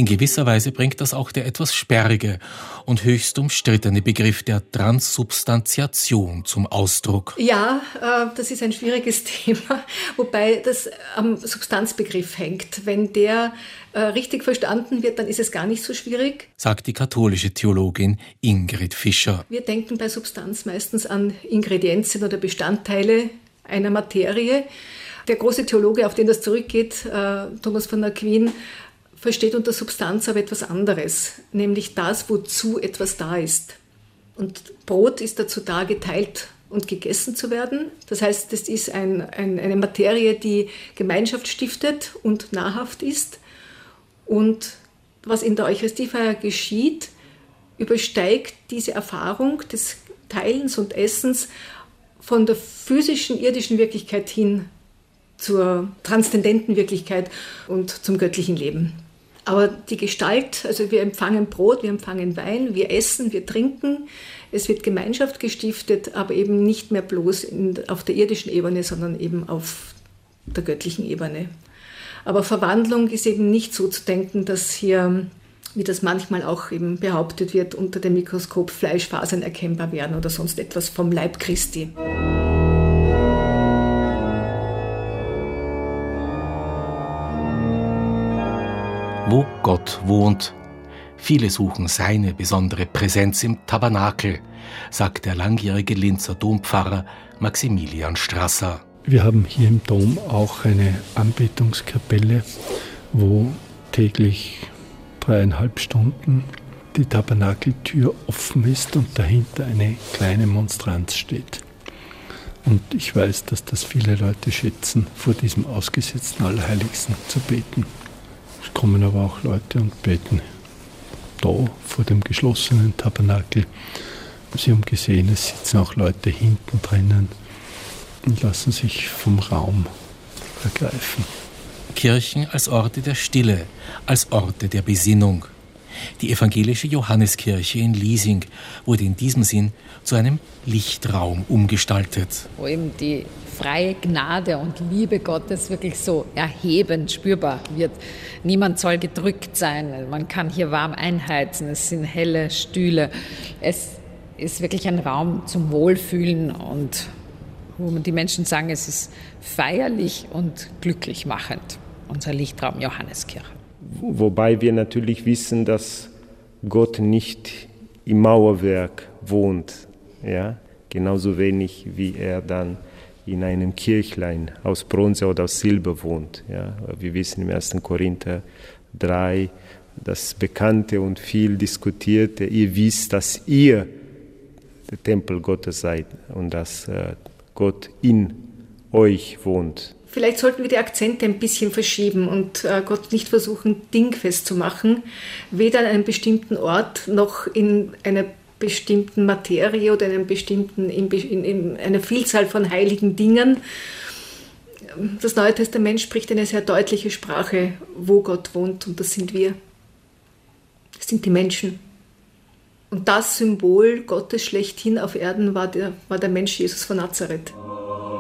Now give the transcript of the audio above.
In gewisser Weise bringt das auch der etwas sperrige und höchst umstrittene Begriff der Transsubstantiation zum Ausdruck. Ja, das ist ein schwieriges Thema, wobei das am Substanzbegriff hängt. Wenn der richtig verstanden wird, dann ist es gar nicht so schwierig, sagt die katholische Theologin Ingrid Fischer. Wir denken bei Substanz meistens an Ingredienzien oder Bestandteile einer Materie. Der große Theologe, auf den das zurückgeht, Thomas von Aquin, versteht unter Substanz aber etwas anderes, nämlich das, wozu etwas da ist. Und Brot ist dazu da, geteilt und gegessen zu werden. Das heißt, es ist eine Materie, die Gemeinschaft stiftet und nahrhaft ist. Und was in der Eucharistiefeier geschieht, übersteigt diese Erfahrung des Teilens und Essens von der physischen, irdischen Wirklichkeit hin zur transzendenten Wirklichkeit und zum göttlichen Leben. Aber die Gestalt, also wir empfangen Brot, wir empfangen Wein, wir essen, wir trinken, es wird Gemeinschaft gestiftet, aber eben nicht mehr bloß auf der irdischen Ebene, sondern eben auf der göttlichen Ebene. Aber Verwandlung ist eben nicht so zu denken, dass hier, wie das manchmal auch eben behauptet wird, unter dem Mikroskop Fleischfasern erkennbar werden oder sonst etwas vom Leib Christi. Wo Gott wohnt. Viele suchen seine besondere Präsenz im Tabernakel, sagt der langjährige Linzer Dompfarrer Maximilian Strasser. Wir haben hier im Dom auch eine Anbetungskapelle, wo täglich 3,5 Stunden die Tabernakeltür offen ist und dahinter eine kleine Monstranz steht. Und ich weiß, dass das viele Leute schätzen, vor diesem ausgesetzten Allerheiligsten zu beten. Es kommen aber auch Leute und beten da vor dem geschlossenen Tabernakel. Sie haben gesehen, es sitzen auch Leute hinten drinnen und lassen sich vom Raum ergreifen. Kirchen als Orte der Stille, als Orte der Besinnung. Die evangelische Johanneskirche in Liesing wurde in diesem Sinn zu einem Lichtraum umgestaltet. Wo eben die freie Gnade und Liebe Gottes wirklich so erhebend spürbar wird. Niemand soll gedrückt sein, man kann hier warm einheizen, es sind helle Stühle. Es ist wirklich ein Raum zum Wohlfühlen und wo die Menschen sagen, es ist feierlich und glücklich machend, unser Lichtraum Johanneskirche. Wobei wir natürlich wissen, dass Gott nicht im Mauerwerk wohnt, ja? Genauso wenig wie er dann in einem Kirchlein aus Bronze oder aus Silber wohnt. Ja? Wir wissen im 1. Korinther 3, das bekannte und viel diskutierte, ihr wisst, dass ihr der Tempel Gottes seid und dass Gott in euch wohnt. Vielleicht sollten wir die Akzente ein bisschen verschieben und Gott nicht versuchen, dingfest zu machen, weder an einem bestimmten Ort noch in einer bestimmten Materie oder in einer Vielzahl von heiligen Dingen. Das Neue Testament spricht eine sehr deutliche Sprache, wo Gott wohnt, und das sind wir. Das sind die Menschen. Und das Symbol Gottes schlechthin auf Erden war der Mensch Jesus von Nazareth.